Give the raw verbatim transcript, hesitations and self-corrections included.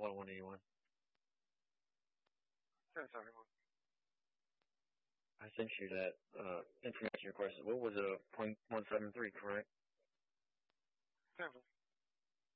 one one eighty one. Yes, everyone. I sent you that uh, information request. What was it? A point one seven three, correct? Seven.